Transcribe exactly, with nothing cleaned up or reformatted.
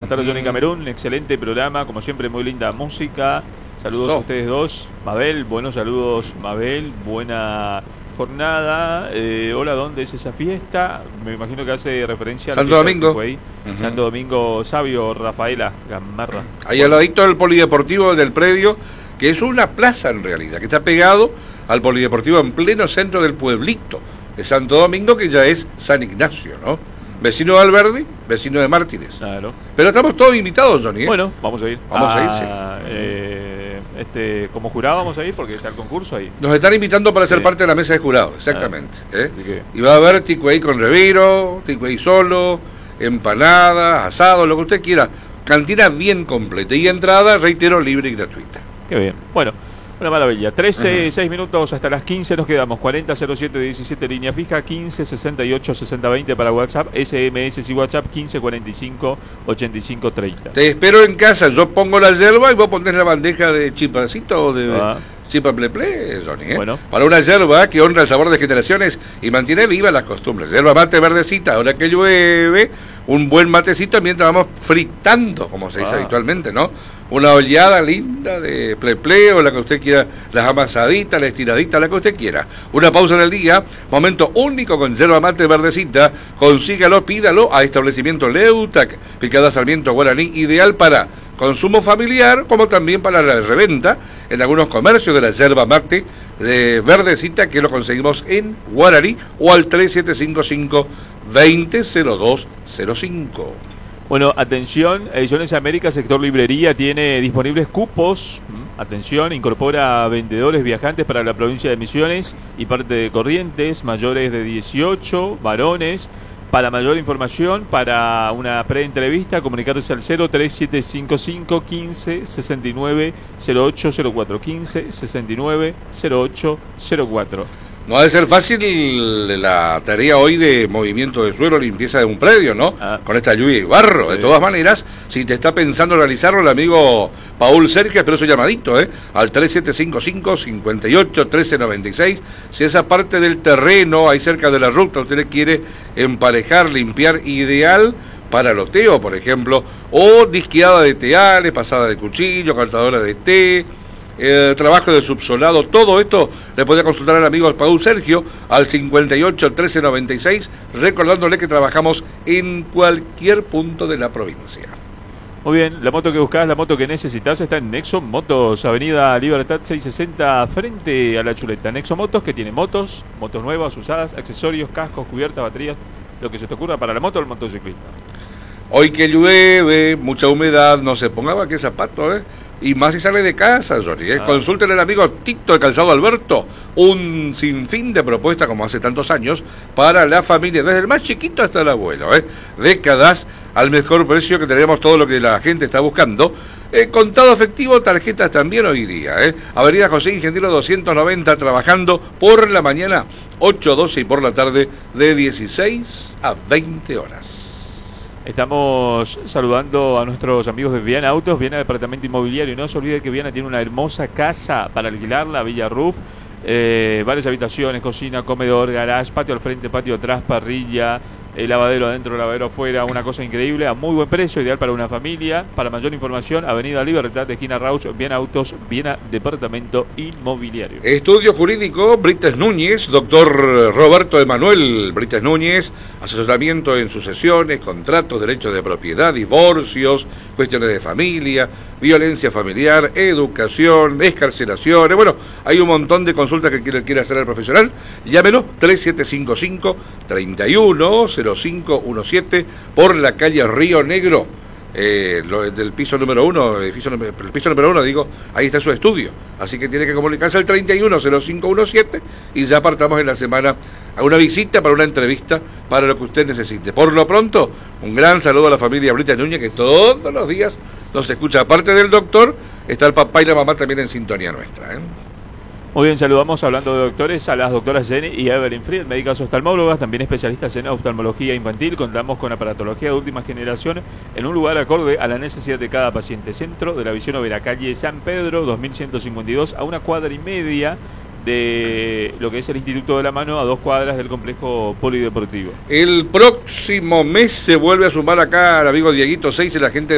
tardes, Johnny Mm. Camerún. Excelente programa, como siempre, muy linda música. Saludos So. a ustedes dos. Mabel, buenos saludos, Mabel. Buena jornada. Eh, hola, ¿dónde es esa fiesta? Me imagino que hace referencia a la Santo fiesta del Domingo. Ticuey. Ujú. Santo Domingo Sabio, Rafaela Gamarra. Ahí al ladito del polideportivo del predio, que es una plaza en realidad, que está pegado al polideportivo en pleno centro del pueblito de Santo Domingo, que ya es San Ignacio, ¿no? Vecino de Alberdi, vecino de Mártires. Claro. Pero estamos todos invitados, Johnny, ¿eh? Bueno, vamos a ir. Vamos a ir, sí. eh, este, como jurado vamos a ir porque está el concurso ahí. Nos están invitando para ser Sí. parte de la mesa de jurado, exactamente. ¿eh? Así que- Y va a haber ticuey con reviro, ticuey solo, empanadas, asado, lo que usted quiera. Cantina bien completa y entrada, reitero, libre y gratuita. Qué bien. Bueno, una maravilla. trece, Ajá. seis minutos hasta las quince nos quedamos. cuarenta cero siete diecisiete línea fija, quince sesenta y ocho sesenta veinte para WhatsApp, S M S y WhatsApp quince cuarenta y cinco ochenta y cinco treinta. Te espero en casa, yo pongo la yerba y vos ponés la bandeja de chipacito o de Ah. chipa ple ple, Johnny, ¿eh? Bueno. Para una yerba que honra el sabor de generaciones y mantiene viva las costumbres. Yerba mate verdecita, ahora que llueve, un buen matecito mientras vamos fritando, como se dice Ah. habitualmente, ¿no? Una oleada linda de ple ple o la que usted quiera, las amasaditas, la estiradita, la que usted quiera. Una pausa en el día, momento único con yerba mate verdecita, consígalo, pídalo a establecimiento Leutac, Picada Sarmiento Guaraní, ideal para consumo familiar como también para la reventa en algunos comercios de la yerba mate de verdecita, que lo conseguimos en Guaraní o al tres siete cinco cinco veinte cero dos cero cinco. Bueno, atención, Ediciones América, sector librería, tiene disponibles cupos. Mm, Atención, incorpora vendedores viajantes para la provincia de Misiones y parte de Corrientes, mayores de dieciocho, varones. Para mayor información, para una pre-entrevista, comunicarse al cero tres siete cinco cinco quince sesenta y nueve cero ocho cero cuatro, quince sesenta y nueve cero ocho cero cuatro. No ha de ser fácil la tarea hoy de movimiento de suelo, limpieza de un predio, ¿no? Ah. Con esta lluvia y barro. De Sí. todas maneras, si te está pensando realizarlo, el amigo Paul Sergio, espero su llamadito, ¿eh? Al tres siete cinco cinco cincuenta y ocho trece noventa y seis. Si esa parte del terreno, ahí cerca de la ruta, usted le quiere emparejar, limpiar, ideal para loteo, por ejemplo, o disqueada de teales, pasada de cuchillo, cortadora de té, eh, trabajo de subsolado, todo esto le puede consultar al amigo Paul Sergio al cincuenta y ocho trece noventa y seis, recordándole que trabajamos en cualquier punto de la provincia. Muy bien, la moto que buscás, la moto que necesitas está en Nexo Motos, Avenida Libertad seiscientos sesenta, frente a la Chuleta. Nexo Motos, que tiene motos, motos nuevas, usadas, accesorios, cascos, cubiertas, baterías, lo que se te ocurra para la moto o el motociclista. Hoy que llueve, mucha humedad, no se ponga que zapato, ¿eh? Y más si sale de casa, Johnny, ¿eh? Ah. Consúltenle al amigo Tito de Calzado Alberto, un sinfín de propuestas como hace tantos años para la familia, desde el más chiquito hasta el abuelo, ¿eh? Décadas al mejor precio, que tenemos todo lo que la gente está buscando. Eh, contado efectivo, tarjetas también hoy día, ¿eh? Avenida José Ingeniero doscientos noventa, trabajando por la mañana ocho a doce y por la tarde de dieciséis a veinte horas. Estamos saludando a nuestros amigos de Viana Autos, Viana Departamento Inmobiliario. No se olvide que Viana tiene una hermosa casa para alquilarla, Villa Roof. Eh, varias habitaciones, cocina, comedor, garage, patio al frente, patio atrás, parrilla, el lavadero adentro, lavadero afuera, una cosa increíble, a muy buen precio, ideal para una familia. Para mayor información, Avenida Libertad, de esquina Rauch, Viana Autos, Viana Departamento Inmobiliario. Estudio Jurídico, Brites Núñez, doctor Roberto Emanuel Brites Núñez, asesoramiento en sucesiones, contratos, derechos de propiedad, divorcios, cuestiones de familia, violencia familiar, educación, excarcelaciones. Bueno, hay un montón de consultas que quiere, quiere hacer el profesional. Llámenos tres siete cinco cinco, treinta y uno cero cinco diecisiete por la calle Río Negro. Eh, lo, del piso número uno, edificio, el piso número uno, digo, ahí está su estudio. Así que tiene que comunicarse al treinta y uno cero cinco diecisiete y ya partamos en la semana a una visita para una entrevista para lo que usted necesite. Por lo pronto, un gran saludo a la familia Brita Núñez, que todos los días nos escucha. Aparte del doctor, está el papá y la mamá también en sintonía nuestra, ¿eh? Muy bien, saludamos, hablando de doctores, a las doctoras Jenny y Evelyn Fried, médicas oftalmólogas, también especialistas en oftalmología infantil. Contamos con aparatología de última generación en un lugar acorde a la necesidad de cada paciente. Centro de la Visión Obrera, calle San Pedro, dos mil ciento cincuenta y dos, a una cuadra y media de lo que es el Instituto de la Mano, a dos cuadras del complejo polideportivo. El próximo mes se vuelve a sumar acá el amigo Dieguito seis y la gente